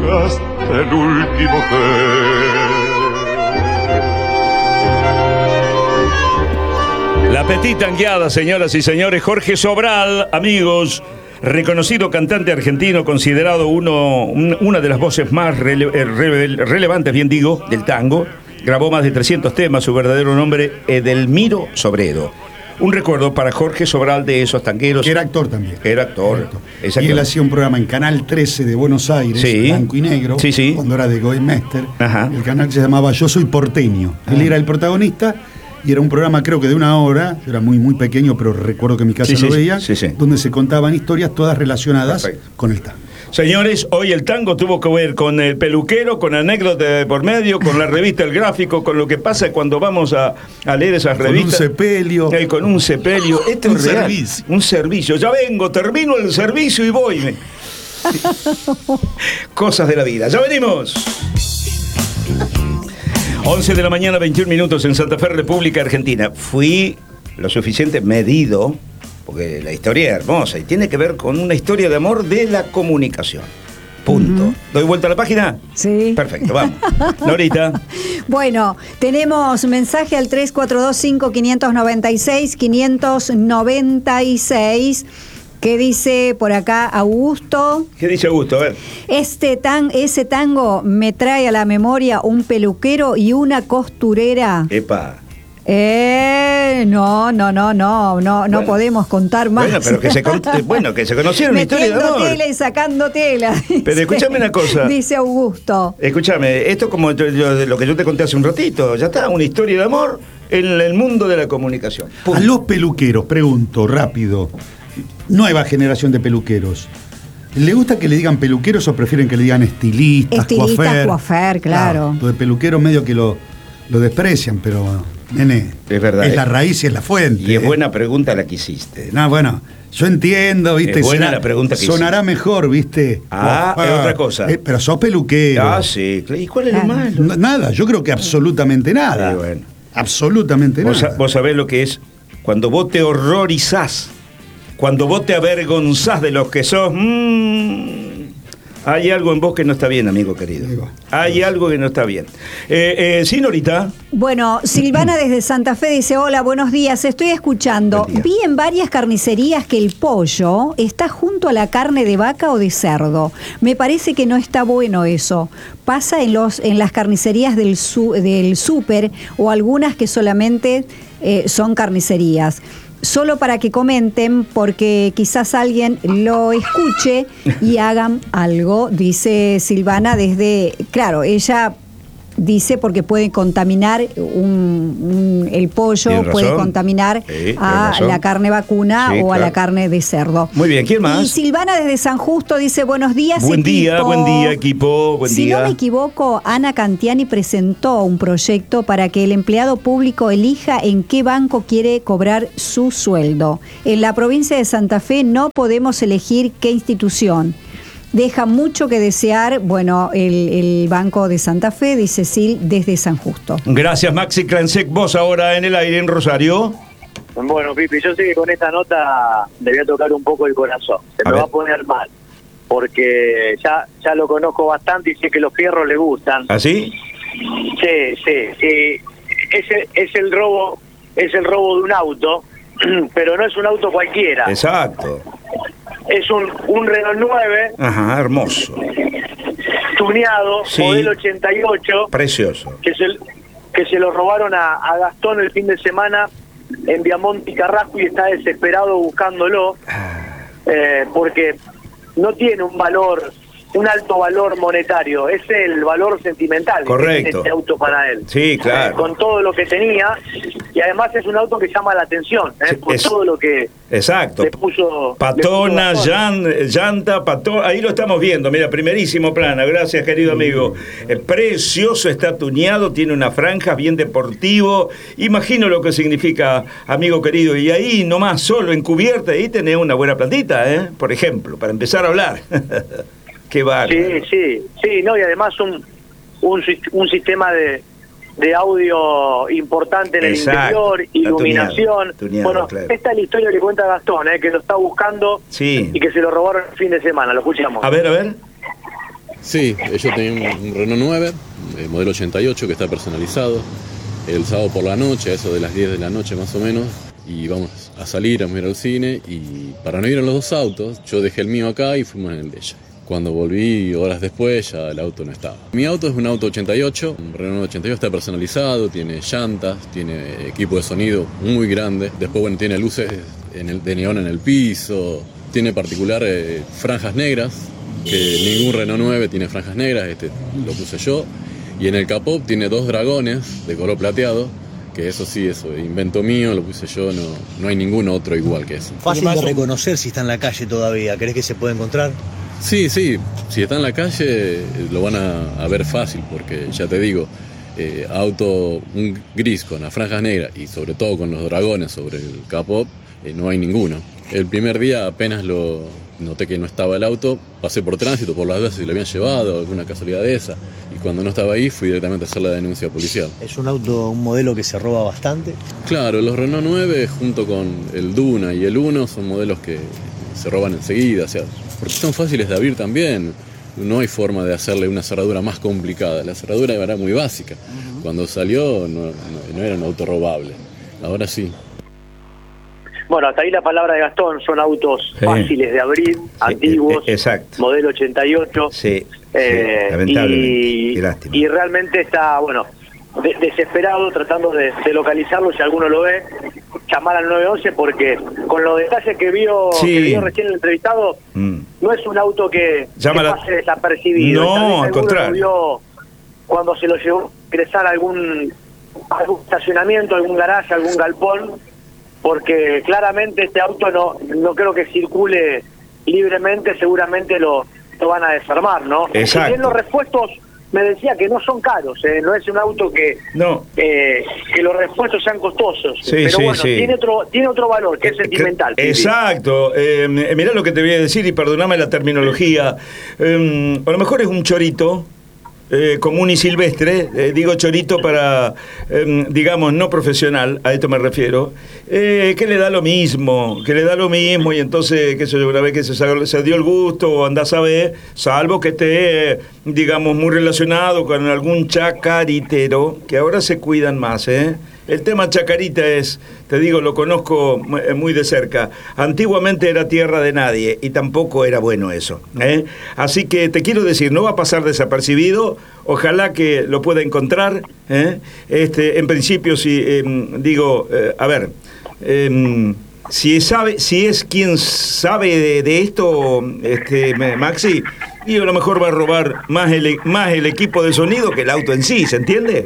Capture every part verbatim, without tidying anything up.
Hasta el último La petit tangueada, señoras y señores. Jorge Sobral, amigos, reconocido cantante argentino, considerado uno, un, una de las voces más rele, rele, relevantes, bien digo, del tango. Grabó más de trescientos temas, su verdadero nombre, Edelmiro Sobredo. Un recuerdo para Jorge Sobral de esos tangueros. Era actor también. Era actor. Era actor. Y él hacía un programa en Canal trece de Buenos Aires, sí. blanco y negro, sí, sí. cuando era de Goldmester. Ajá. El canal se llamaba Yo Soy Porteño. Él ah. era el protagonista y era un programa creo que de una hora, yo era muy muy pequeño, pero recuerdo que en mi casa sí, lo sí, veía, sí, sí. donde se contaban historias todas relacionadas Perfecto. Con el tango. Señores, hoy el tango tuvo que ver con el peluquero, con anécdotas de por medio, con la revista El Gráfico, con lo que pasa cuando vamos a, a leer esas revistas. Con un sepelio. Eh, con un sepelio. Esto un es real. servicio. Un servicio. Ya vengo, termino el servicio y voy. Me... Cosas de la vida. Ya venimos. once de la mañana, veintiún minutos en Santa Fe, República Argentina. Fui lo suficiente medido, porque la historia es hermosa y tiene que ver con una historia de amor de la comunicación. Punto. Uh-huh. ¿Doy vuelta a la página? Sí. Perfecto, vamos. Norita. Bueno, tenemos mensaje al tres cuatro dos cinco cinco nueve seis cinco nueve seis que dice por acá Augusto. ¿Qué dice Augusto? A ver. Este tan, ese tango me trae a la memoria un peluquero y una costurera. Epa. Eh, no, no, no, no, no, bueno, no podemos contar más. Bueno, pero que se, bueno, que se conocieron una historia de amor. Metiendo tela y sacando tela. Dice, pero escúchame una cosa. Dice Augusto. Escúchame, esto es como lo que yo te conté hace un ratito. Ya está, una historia de amor en el mundo de la comunicación. Punto. A los peluqueros, pregunto, rápido. Nueva generación de peluqueros. ¿Le gusta que le digan peluqueros o prefieren que le digan estilistas, Estilistas, coafer? coafer, claro. Lo de peluquero medio que lo, lo desprecian, pero... Nene, es verdad. Es eh. la raíz y es la fuente. Y es buena pregunta la que hiciste. No, bueno, yo entiendo, ¿viste? Es buena Será, la pregunta que sonará hiciste. mejor, ¿viste? Ah, oh, es ah, otra cosa. Eh, pero sos peluquero. Ah, sí. ¿Y cuál es lo malo? No, nada, yo creo que absolutamente nada. Sí, bueno. Absolutamente ¿Vos, nada. Vos sabés lo que es cuando vos te horrorizás, cuando vos te avergonzás de los que sos. Mmm, hay algo en vos que no está bien, amigo querido. Hay algo que no está bien. Eh, eh, ¿Sí, Norita? Bueno, Silvana desde Santa Fe dice, hola, buenos días, estoy escuchando. Vi en varias carnicerías que el pollo está junto a la carne de vaca o de cerdo. Me parece que no está bueno eso. Pasa en, los, en las carnicerías del, su, del súper o algunas que solamente eh, son carnicerías. Solo para que comenten, porque quizás alguien lo escuche y hagan algo, dice Silvana desde... Claro, ella dice porque puede contaminar un, un, el pollo, puede contaminar sí, a la carne vacuna sí, o claro. a la carne de cerdo. Muy bien, ¿quién más? Y Silvana desde San Justo dice, buenos días, Buen equipo. día, buen día, equipo, buen si día. Si no me equivoco, Ana Cantiani presentó un proyecto para que el empleado público elija en qué banco quiere cobrar su sueldo. En la provincia de Santa Fe no podemos elegir qué institución. Deja mucho que desear, bueno, el, el Banco de Santa Fe, dice Sil, desde San Justo. Gracias, Maxi Klansek. Vos ahora en el aire en Rosario. Bueno, Pipi, yo sé que con esta nota le voy a tocar un poco el corazón. Se a me ver. va a poner mal, porque ya ya lo conozco bastante y sé que los fierros le gustan. ¿Ah, sí? Sí, sí, sí. Es el, es el robo, es el robo de un auto, pero no es un auto cualquiera. Exacto. Es un, un Renault nueve. Ajá, hermoso. Tuneado, sí. Modelo ochenta y ocho. Precioso. Que se, que se lo robaron a, a Gastón el fin de semana en Viamonte y Carrasco y está desesperado buscándolo. Ah. Eh, porque no tiene un valor, un alto valor monetario, es el valor sentimental. Correcto. Que tiene este auto para él. Sí, claro. Eh, con todo lo que tenía, y además es un auto que llama la atención, eh, por es, todo lo que exacto. le puso. Patona, le puso llan, llanta, patona, ahí lo estamos viendo, mira, primerísimo plano, gracias querido amigo. Eh, precioso, está tuneado, tiene una franja, bien deportivo, imagino lo que significa, amigo querido, y ahí nomás, solo en cubierta, ahí tenés una buena plantita, ¿eh? Por ejemplo, para empezar a hablar. Qué bárbaro. Sí, sí, sí, no, y además un, un, un sistema de, de audio importante en exacto. El interior, iluminación. Tuneado, tuneado, bueno, claro. Esta es la historia que cuenta Gastón, eh, que lo está buscando sí. Y que se lo robaron el fin de semana, lo escuchamos. A ver, a ver. Sí, yo tenía un, un Renault nueve, eh, modelo ochenta y ocho, que está personalizado. El sábado por la noche, a eso de las diez de la noche más o menos, y vamos a salir, a ir al cine, y para no ir en los dos autos, yo dejé el mío acá y fuimos en el de ella. Cuando volví, horas después, ya el auto no estaba. Mi auto es un auto ochenta y ocho, un Renault ochenta y ocho, está personalizado, tiene llantas, tiene equipo de sonido muy grande. Después, bueno, tiene luces en el, de neón en el piso, tiene particular eh, franjas negras, que ningún Renault nueve tiene franjas negras, este lo puse yo. Y en el capó tiene dos dragones de color plateado, que eso sí, eso invento mío, lo puse yo, no, no hay ningún otro igual que eso. Fácil de reconocer si está en la calle todavía, ¿crees que se puede encontrar? Sí, sí, si está en la calle lo van a, a ver fácil, porque ya te digo, eh, auto un gris con las franjas negras y sobre todo con los dragones sobre el capó, eh, no hay ninguno. El primer día apenas lo noté que no estaba el auto, pasé por tránsito por las dudas si lo habían llevado, alguna casualidad de esa, y cuando no estaba ahí fui directamente a hacer la denuncia policial. ¿Es un auto, un modelo que se roba bastante? Claro, los Renault nueve junto con el Duna y el Uno son modelos que se roban enseguida, o sea, porque son fáciles de abrir también. No hay forma de hacerle una cerradura más complicada. La cerradura era muy básica. Uh-huh. Cuando salió no, no, no era un auto robable. Ahora sí. Bueno, hasta ahí la palabra de Gastón. Son autos sí. fáciles de abrir, sí, antiguos, exacto. Modelo ochenta y ocho. Sí, eh, sí lamentablemente. Y, Qué lástima. Y realmente está, bueno, de, desesperado tratando de, de localizarlo, si alguno lo ve, llamar al nueve once, porque con los detalles que vio, sí. que vio recién el entrevistado, mm. no es un auto que, que la... pase desapercibido. No, al contrario. Vio cuando se lo llevó a ingresar a algún, algún estacionamiento, algún garaje, algún galpón, porque claramente este auto no no creo que circule libremente, seguramente lo, lo van a desarmar, ¿no? Exacto. Y bien, los repuestos, me decía que no son caros, ¿eh? No es un auto que no eh, que los repuestos sean costosos, sí, pero sí, bueno, sí. tiene otro tiene otro valor, que es sentimental. Que, exacto, eh, mirá lo que te voy a decir y perdoname la terminología, eh, a lo mejor es un chorito, Eh, común y silvestre, eh, digo chorito para, eh, digamos, no profesional, a esto me refiero, eh, que le da lo mismo, que le da lo mismo y entonces, qué sé yo, una vez que se, se dio el gusto o andás a ver, salvo que esté, digamos, muy relacionado con algún chacaritero, que ahora se cuidan más, ¿eh? El tema chacarita es, te digo, lo conozco muy de cerca. Antiguamente era tierra de nadie y tampoco era bueno eso, ¿eh? Así que te quiero decir, no va a pasar desapercibido. Ojalá que lo pueda encontrar, ¿eh? Este, en principio, si eh, digo, eh, a ver, eh, si sabe, si es quien sabe de, de esto, este, Maxi, y a lo mejor va a robar más el, más el equipo de sonido que el auto en sí, ¿se entiende?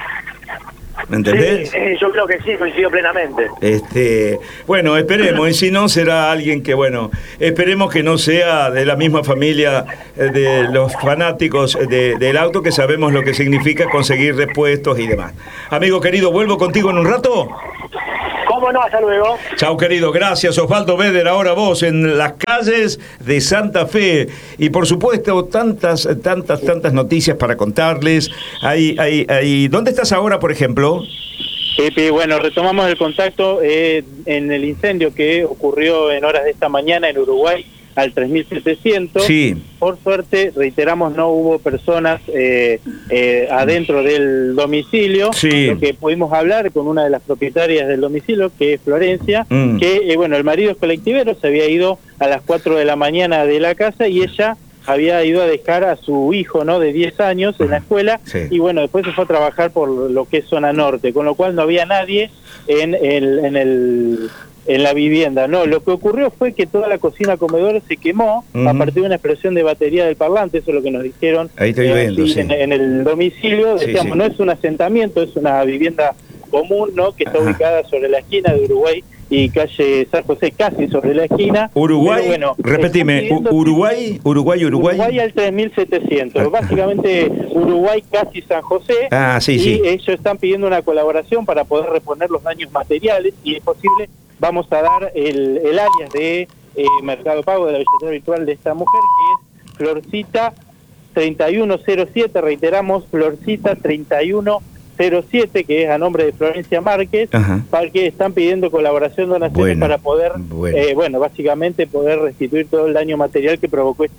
¿Me entendés? Sí, sí, yo creo que sí, coincido plenamente. Este, bueno, esperemos, y si no será alguien que, bueno, esperemos que no sea de la misma familia de los fanáticos de, del auto, que sabemos lo que significa conseguir repuestos y demás. Amigo querido, ¿vuelvo contigo en un rato? ¿Cómo no? Hasta luego. Chao, querido, gracias. Osvaldo Beder, ahora vos en las calles de Santa Fe. Y por supuesto, tantas, tantas, tantas noticias para contarles. Ahí, ahí, ahí. ¿Dónde estás ahora, por ejemplo? Pepe, bueno, retomamos el contacto eh, en el incendio que ocurrió en horas de esta mañana en Uruguay, al tres mil setecientos. Sí. Por suerte, reiteramos, no hubo personas eh, eh, adentro del domicilio. Sí. Lo que pudimos hablar con una de las propietarias del domicilio, que es Florencia, mm. que, eh, bueno, el marido es colectivero, se había ido a las cuatro de la mañana de la casa y ella había ido a dejar a su hijo, ¿no?, de diez años en la escuela, sí. Y bueno, después se fue a trabajar por lo que es zona norte, con lo cual no había nadie en el... En el en la vivienda. No, lo que ocurrió fue que toda la cocina comedor se quemó uh-huh. a partir de una explosión de batería del parlante, eso es lo que nos dijeron. Ahí estoy eh, viendo, sí. en, en el domicilio, sí, decíamos, sí. no es un asentamiento, es una vivienda común, ¿no?, que está Ajá. ubicada sobre la esquina de Uruguay y calle San José, casi sobre la esquina. Uruguay, bueno, repetime, Uruguay, Uruguay, Uruguay. Uruguay al tres mil setecientos, ah. básicamente Uruguay casi San José. Ah, sí, y sí. ellos están pidiendo una colaboración para poder reponer los daños materiales y es posible. Vamos a dar el, el alias de eh, Mercado Pago, de la billetera virtual de esta mujer, que es Florcita treinta y uno cero siete, reiteramos, Florcita treinta y uno cero siete, que es a nombre de Florencia Márquez, Ajá. para que están pidiendo colaboración, donaciones bueno, para poder, bueno. Eh, bueno, básicamente poder restituir todo el daño material que provocó este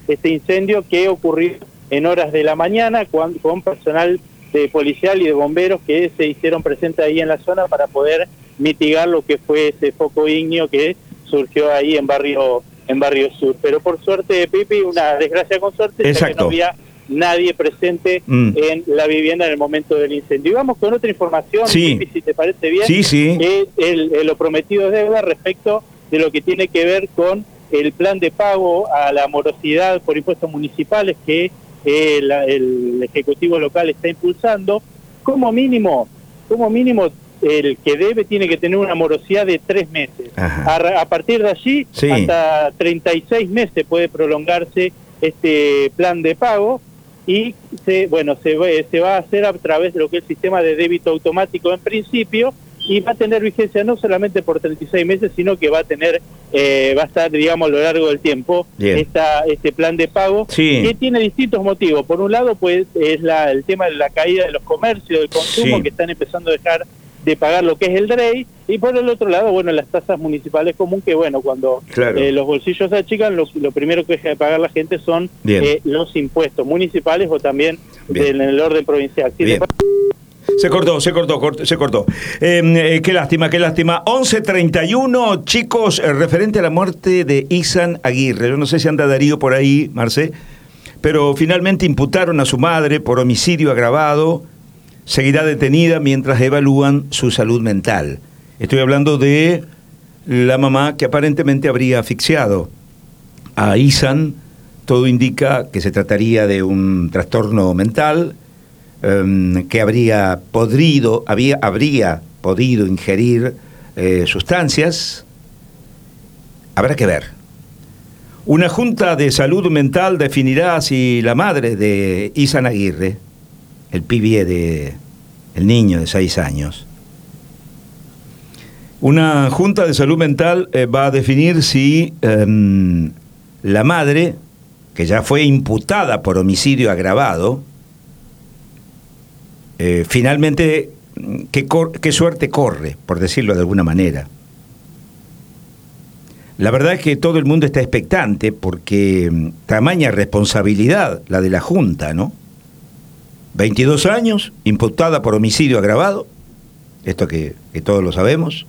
este incendio que ocurrió en horas de la mañana con, con personal de policial y de bomberos que se hicieron presentes ahí en la zona para poder mitigar lo que fue ese foco ígneo que surgió ahí en barrio en barrio sur. Pero por suerte, Pipi, una desgracia con suerte, ya que no había nadie presente mm. en la vivienda en el momento del incendio. Y vamos con otra información, sí. Pipi, si te parece bien, sí, sí. que es el, el, lo prometido es deuda respecto de lo que tiene que ver con el plan de pago a la morosidad por impuestos municipales que eh, la, el Ejecutivo local está impulsando. Como mínimo, como mínimo el que debe tiene que tener una morosidad de tres meses. A, a partir de allí, sí. hasta treinta y seis meses puede prolongarse este plan de pago y se, bueno, se, se va a hacer a través de lo que es el sistema de débito automático en principio, y va a tener vigencia no solamente por treinta y seis meses, sino que va a tener, eh, va a estar, digamos, a lo largo del tiempo, esta, este plan de pago, sí. que tiene distintos motivos. Por un lado, pues, es la, el tema de la caída de los comercios, del consumo, sí. que están empezando a dejar de pagar lo que es el D R E I, y por el otro lado, bueno, las tasas municipales común, que bueno, cuando claro. eh, los bolsillos se achican, lo, lo primero que deja de pagar la gente son eh, los impuestos municipales o también del, en el orden provincial. ¿Sí te Se cortó, se cortó, cortó se cortó. Eh, eh, qué lástima, qué lástima. once treinta y uno, chicos, eh, referente a la muerte de Isan Aguirre. Yo no sé si anda Darío por ahí, Marcé, pero finalmente imputaron a su madre por homicidio agravado. Seguirá detenida mientras evalúan su salud mental. Estoy hablando de la mamá que aparentemente habría asfixiado a Isan. Todo indica que se trataría de un trastorno mental, um, que habría podrido, había, habría podido ingerir eh, sustancias. Habrá que ver. Una junta de salud mental definirá si la madre de Isan Aguirre, el pibe de el niño de seis años. Una junta de salud mental eh, va a definir si eh, la madre, que ya fue imputada por homicidio agravado, eh, finalmente, ¿qué, cor- qué suerte corre, por decirlo de alguna manera? La verdad es que todo el mundo está expectante porque mm, tamaña responsabilidad la de la Junta, ¿no? veintidós años, imputada por homicidio agravado, esto que, que todos lo sabemos.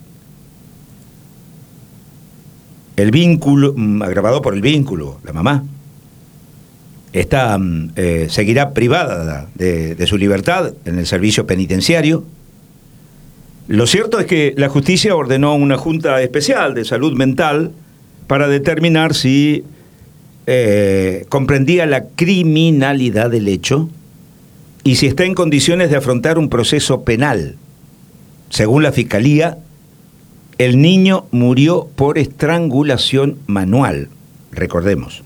El vínculo, agravado por el vínculo, la mamá, está, eh, seguirá privada de, de su libertad en el servicio penitenciario. Lo cierto es que la justicia ordenó una junta especial de salud mental para determinar si eh, comprendía la criminalidad del hecho y si está en condiciones de afrontar un proceso penal. Según la Fiscalía, el niño murió por estrangulación manual, recordemos.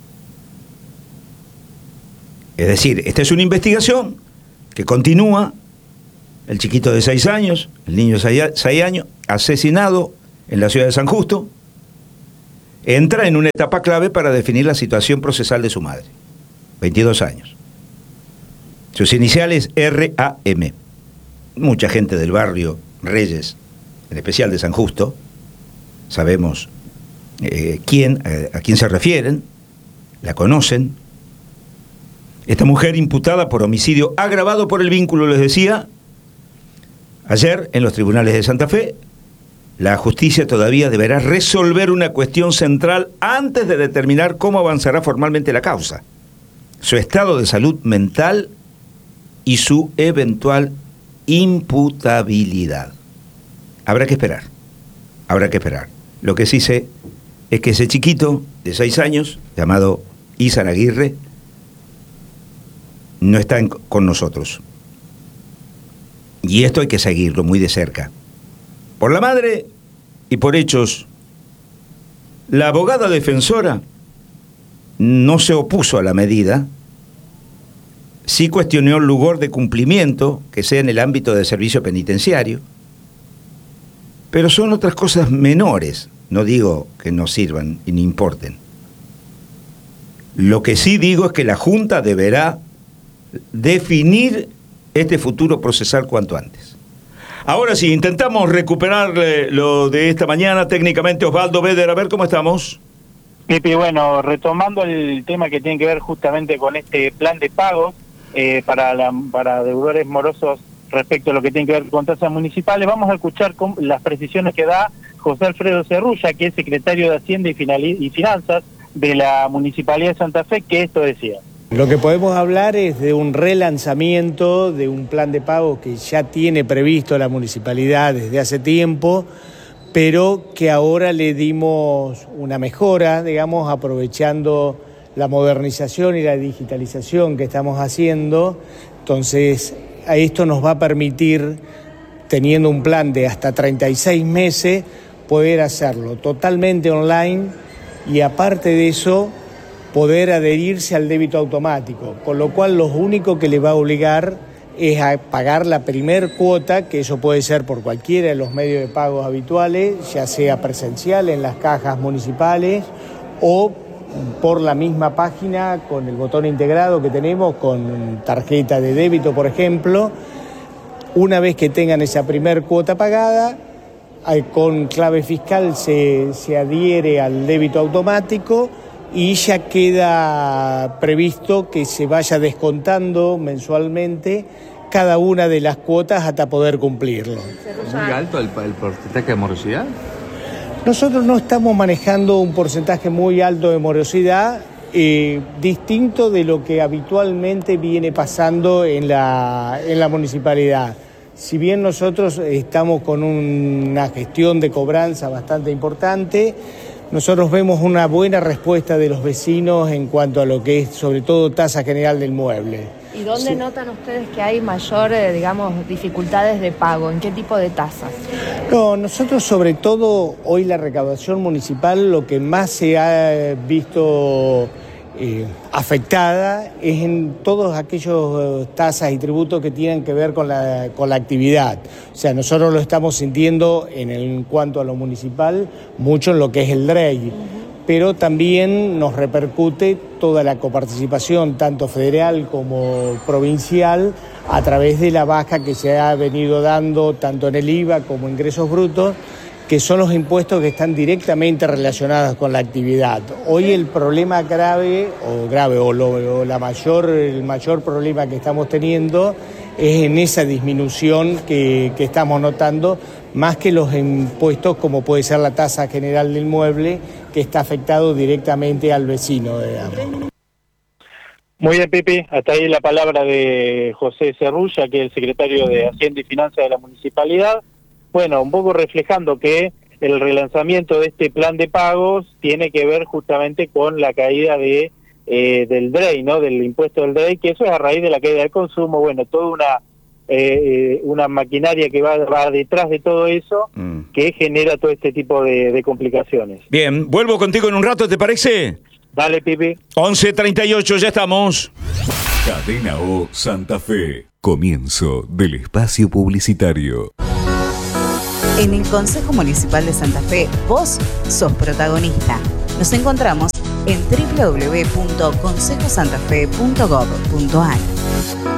Es decir, esta es una investigación que continúa. El chiquito de seis años, el niño de seis años, asesinado en la ciudad de San Justo, entra en una etapa clave para definir la situación procesal de su madre. veintidós años. Sus iniciales R A M. Mucha gente del barrio Reyes, en especial de San Justo, sabemos eh, quién, eh, a quién se refieren, la conocen. Esta mujer imputada por homicidio agravado por el vínculo, les decía, ayer en los tribunales de Santa Fe, la justicia todavía deberá resolver una cuestión central antes de determinar cómo avanzará formalmente la causa: su estado de salud mental y su eventual imputabilidad. Habrá que esperar, habrá que esperar. Lo que sí sé es que ese chiquito de seis años, llamado Isan Aguirre, no está en, con nosotros. Y esto hay que seguirlo muy de cerca. Por la madre y por hechos, la abogada defensora no se opuso a la medida. Sí cuestionó el lugar de cumplimiento que sea en el ámbito del servicio penitenciario, pero son otras cosas menores, no digo que no sirvan y no importen. Lo que sí digo es que la Junta deberá definir este futuro procesal cuanto antes. Ahora sí, intentamos recuperar eh, lo de esta mañana técnicamente. Osvaldo Beder, a ver cómo estamos. Pepe, bueno, retomando el tema que tiene que ver justamente con este plan de pagos eh, para, la, para deudores morosos respecto a lo que tiene que ver con tasas municipales, vamos a escuchar con las precisiones que da José Alfredo Cerrulla, que es secretario de Hacienda y, Finali- y Finanzas de la Municipalidad de Santa Fe, que esto decía. Lo que podemos hablar es de un relanzamiento de un plan de pago que ya tiene previsto la municipalidad desde hace tiempo, pero que ahora le dimos una mejora, digamos, aprovechando la modernización y la digitalización que estamos haciendo. Entonces, a esto nos va a permitir, teniendo un plan de hasta treinta y seis meses, poder hacerlo totalmente online y aparte de eso, poder adherirse al débito automático, con lo cual lo único que le va a obligar es a pagar la primer cuota, que eso puede ser por cualquiera de los medios de pagos habituales, ya sea presencial en las cajas municipales o por la misma página con el botón integrado que tenemos, con tarjeta de débito, por ejemplo. Una vez que tengan esa primer cuota pagada, con clave fiscal se, se adhiere al débito automático y ya queda previsto que se vaya descontando mensualmente cada una de las cuotas hasta poder cumplirlo. ¿Es muy alto el, el porcentaje de morosidad? Nosotros no estamos manejando un porcentaje muy alto de morosidad, eh, distinto de lo que habitualmente viene pasando en la, en la municipalidad. Si bien nosotros estamos con una gestión de cobranza bastante importante, nosotros vemos una buena respuesta de los vecinos en cuanto a lo que es, sobre todo, tasa general del mueble. ¿Y dónde sí. notan ustedes que hay mayor, eh, digamos, dificultades de pago? ¿En qué tipo de tasas? No, nosotros sobre todo hoy la recaudación municipal lo que más se ha visto eh, afectada es en todos aquellos eh, tasas y tributos que tienen que ver con la, con la actividad. O sea, nosotros lo estamos sintiendo en, el, en cuanto a lo municipal mucho en lo que es el D R E I. Uh-huh. Pero también nos repercute toda la coparticipación, tanto federal como provincial, a través de la baja que se ha venido dando tanto en el I V A como ingresos brutos, que son los impuestos que están directamente relacionados con la actividad. Hoy el problema grave, o grave, o, lo, o la mayor, el mayor problema que estamos teniendo es en esa disminución que, que estamos notando, más que los impuestos como puede ser la tasa general del inmueble, que está afectado directamente al vecino, digamos. Muy bien, Pepe, hasta ahí la palabra de José Cerrulla, que es el secretario de Hacienda y Finanzas de la Municipalidad. Bueno, un poco reflejando que el relanzamiento de este plan de pagos tiene que ver justamente con la caída de eh, del D R E I, ¿no? Del impuesto del D R E I, que eso es a raíz de la caída del consumo, bueno, toda una eh, una maquinaria que va, va detrás de todo eso, mm. que genera todo este tipo de, de complicaciones. Bien, vuelvo contigo en un rato, ¿te parece? Dale, Pipi. once treinta y ocho, ya estamos. Cadena O Santa Fe. Comienzo del espacio publicitario. En el Consejo Municipal de Santa Fe, vos sos protagonista. Nos encontramos en doble u doble u doble u punto consejo santa fe punto gov punto a r.